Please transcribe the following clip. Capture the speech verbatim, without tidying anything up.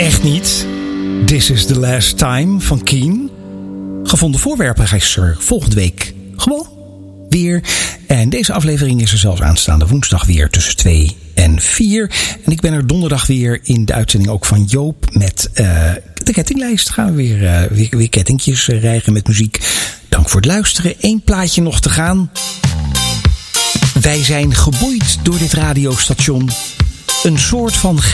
Echt niet. This is the last time van Keen. Gevonden voorwerpen is er volgende week gewoon weer. En deze aflevering is er zelfs aanstaande woensdag weer tussen twee en vier. En ik ben er donderdag weer in de uitzending ook van Joop met uh, de kettinglijst. Gaan we weer, uh, weer, weer kettingjes uh, rijgen met muziek. Dank voor het luisteren. Eén plaatje nog te gaan. Wij zijn geboeid door dit radiostation. Een soort van